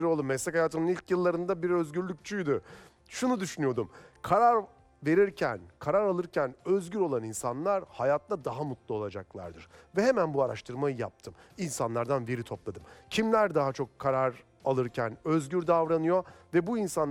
oğlum meslek hayatımın ilk yıllarında bir özgürlükçüydü. Şunu düşünüyordum. Karar verirken, karar alırken özgür olan insanlar hayatta daha mutlu olacaklardır. Ve hemen bu araştırmayı yaptım. İnsanlardan veri topladım. Kimler daha çok karar alırken özgür davranıyor ve bu insanlar